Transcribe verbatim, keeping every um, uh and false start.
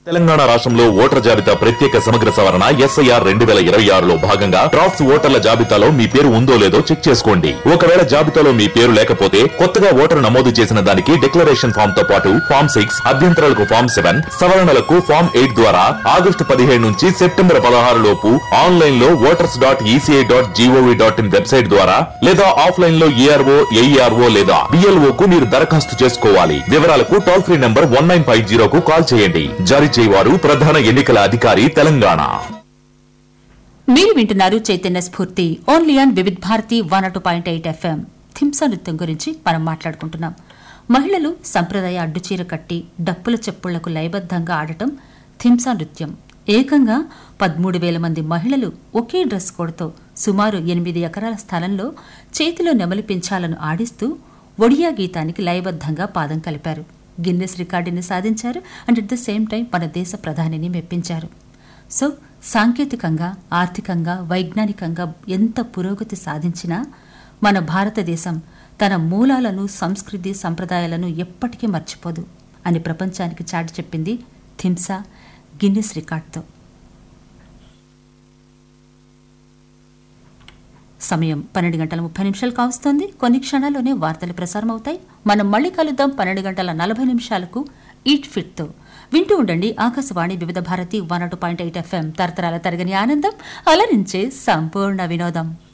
తెలంగాణ రాష్ట్రంలో ఓటర్ జాబితా ప్రత్యేక సమగ్ర సవరణ ఎస్ఐఆర్ రెండు వేల ఇరవై ఆరులో భాగంగా డ్రాఫ్ట్స్ ఓటర్ల జాబితాలో మీ పేరు ఉందో లేదో చెక్ చేసుకోండి. ఒకవేళ జాబితాలో మీ పేరు లేకపోతే కొత్తగా ఓటరు నమోదు చేసిన దానికి డిక్లరేషన్ ఫామ్ తో పాటు ఫామ్ సిక్స్ అభ్యంతరాలకు ఫామ్ సెవెన్ సవరణలకు ఫామ్ ఎయిట్ ద్వారా ఆగస్టు పదిహేడు నుంచి సెప్టెంబర్ పదహారు లోపు ఆన్లైన్ లో voters dot ECI dot GOV dot in website ద్వారా లేదా ఆఫ్లైన్ లో ఏఆర్ఓ ఏఈఆర్ఓ లేదా బిఎల్ఓ కు మీరు దరఖాస్తు చేసుకోవాలి. వివరాలకు toll free number one nine five zero కు కాల్ చేయండి. జారీ చేయవారు ప్రధాన ఎన్నికల అధికారి తెలంగాణ. మీరు వింటున్నారు చైతన్య స్ఫూర్తి only on Vividh Bharati one two point eight FM. Dhimsa నృత్యం గురించి మనం మాట్లాడుకుంటున్నాం. మహిళలు సంప్రదాయ అడ్డుచీర కట్టి డప్పుల చెప్పుళ్లకు లయబద్దంగా ఆడటం థింసా నృత్యం. ఏకంగా పదమూడు వేల మంది మహిళలు ఒకే డ్రెస్ కోడ్తో సుమారు ఎనిమిది ఎకరాల స్థలంలో చేతిలో నెమలి పింఛాలను ఆడిస్తూ ఒడియా గీతానికి లయబద్దంగా పాదం కలిపారు. గిన్నెస్ రికార్డుని సాధించారు and at the same time మన దేశ ప్రధానిని మెప్పించారు. సో సాంకేతికంగా, ఆర్థికంగా, వైజ్ఞానికంగా ఎంత పురోగతి సాధించినా మన భారతదేశం తన మూలాలను, సంస్కృతి, సంప్రదాయాలను ఎప్పటికీ మర్చిపోదు అని ప్రపంచానికి చాటి చెప్పింది థింసా గిన్నెస్ రికార్డుతో. సమయం పన్నెండు గంటల ముప్పై నిమిషాలు కావస్తోంది. కొన్ని క్షణాల్లోనే వార్తలు ప్రసారం అవుతాయి. మనం మళ్ళీ కలుద్దాం పన్నెండు గంటల నలభై నిమిషాలకు ఈట్ ఫిట్ తో. వింటూ ఉండండి ఆకాశవాణి వివిధ Bharati one two point eight FM. తరతరాల తరగని ఆనందం, అలరించే సంపూర్ణ వినోదం.